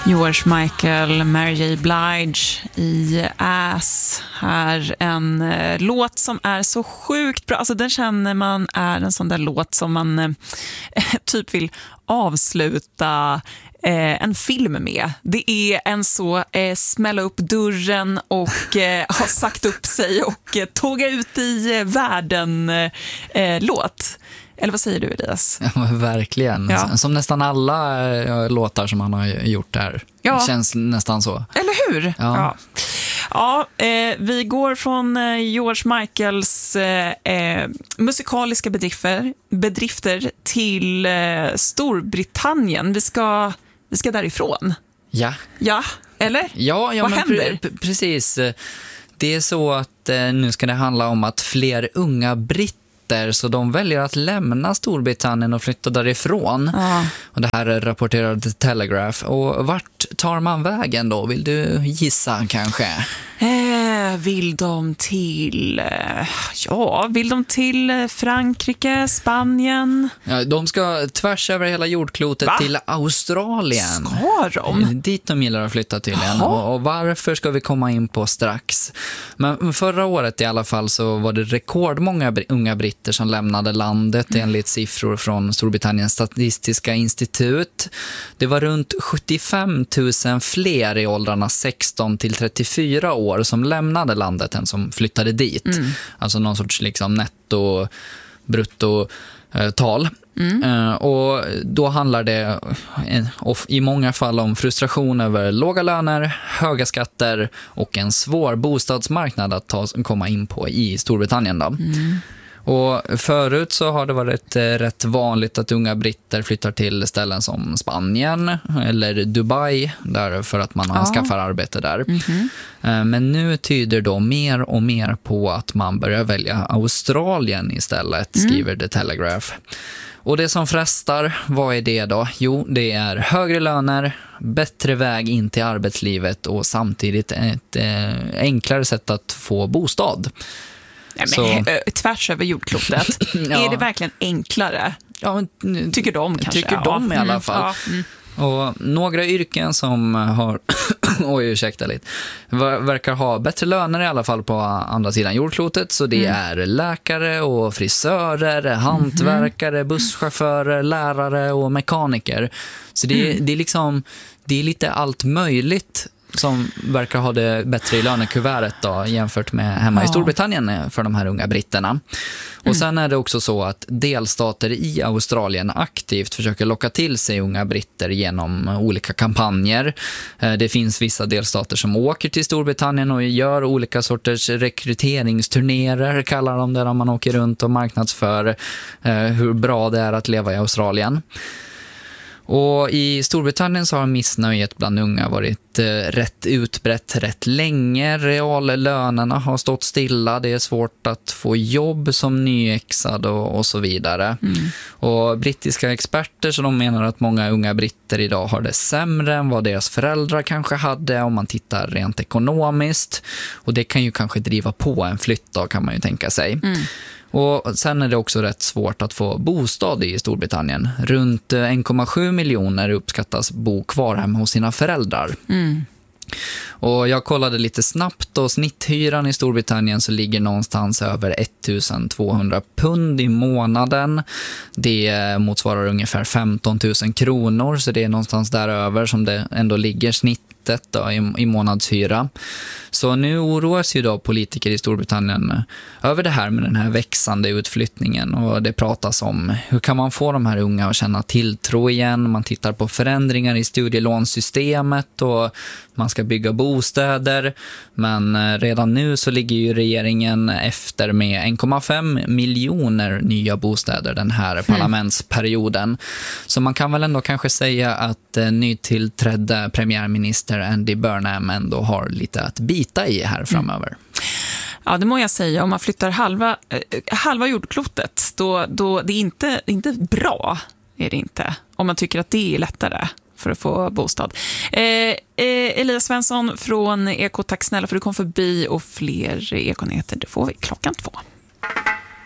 George Michael, Mary J. Blige i Ass. Här en låt som är så sjukt bra. Alltså den känner man är en sån där låt som man typ vill avsluta en film med. Det är en så smälla upp dörren och ha sagt upp sig och tåga ut i världen låt. Eller vad säger du, Elias? Ja, verkligen. Ja. Som nästan alla låtar som han har gjort där. Ja. Det känns nästan så. Eller hur? Ja. Ja, vi går från George Michaels musikaliska bedrifter till Storbritannien. Vi ska därifrån. Ja. Ja, eller? Ja, vad händer? Precis. Det är så att nu ska det handla om att fler unga britter, så de väljer att lämna Storbritannien och flytta därifrån. Och det här rapporterar The Telegraph. Och vart tar man vägen då? Vill du gissa kanske? Vill de till Frankrike, Spanien? Ja, de ska tvärs över hela jordklotet till Australien. Ska de? Dit de gillar att flytta till igen. Och varför ska vi komma in på strax. Men förra året i alla fall så var det rekordmånga unga britter som lämnade landet enligt siffror från Storbritanniens statistiska institut. Det var runt 75 000 fler i åldrarna 16 till 34 år som lämnade landet än som flyttade dit. Alltså någon sorts liksom netto, brutto tal. Och då handlar det i många fall om frustration över låga löner, höga skatter och en svår bostadsmarknad att komma in på i Storbritannien då. Och förut så har det varit rätt vanligt att unga britter flyttar till ställen som Spanien eller Dubai där för att man skaffar arbete där. Men nu tyder då mer och mer på att man börjar välja Australien istället, skriver The Telegraph. Och det som frestar, vad är det då? Jo, det är högre löner, bättre väg in till arbetslivet och samtidigt ett enklare sätt att få bostad. Nej, men tvärs över jordklotet. Är det verkligen enklare? Ja, tycker de kanske? Tycker de i alla fall. Och några yrken som har verkar ha bättre löner i alla fall på andra sidan jordklotet, så det är läkare och frisörer, hantverkare, busschaufförer, lärare och mekaniker. Så det är liksom, det är lite allt möjligt som verkar ha det bättre i lönekuvertet då, jämfört med hemma i Storbritannien för de här unga britterna. Och sen är det också så att delstater i Australien aktivt försöker locka till sig unga britter genom olika kampanjer. Det finns vissa delstater som åker till Storbritannien och gör olika sorters rekryteringsturnéer, kallar de det, där man åker runt och marknadsför hur bra det är att leva i Australien. Och i Storbritannien så har missnöjet bland unga varit rätt utbrett rätt länge. Reallönerna har stått stilla. Det är svårt att få jobb som nyexad och så vidare. Och brittiska experter så de menar att många unga britter idag har det sämre än vad deras föräldrar kanske hade om man tittar rent ekonomiskt. Och det kan ju kanske driva på en flytt då, kan man ju tänka sig. Och sen är det också rätt svårt att få bostad i Storbritannien. Runt 1,7 miljoner uppskattas bo kvar hemma hos sina föräldrar. Och jag kollade lite snabbt och snitthyran i Storbritannien så ligger någonstans över 1200 pund i månaden. Det motsvarar ungefär 15 000 kronor, så det är någonstans där över som det ändå ligger snittet då, i månadshyra. Så nu oroas ju då politiker i Storbritannien över det här med den här växande utflyttningen, och det pratas om hur kan man få de här unga att känna tilltro igen. Man tittar på förändringar i studielånsystemet och man ska bygga bostäder, men redan nu så ligger ju regeringen efter med 1,5 miljoner nya bostäder den här parlamentsperioden. Så man kan väl ändå kanske säga att nytillträdda premiärminister Andy Burnham ändå har lite att bita i här framöver. Ja, det må jag säga. Om man flyttar halva jordklotet, då det är inte bra, är det inte. Om man tycker att det är lättare för att få bostad. Elias Svensson från Eko, tack snälla för att du kom förbi, och fler Ekonyheter, det får vi 2:00.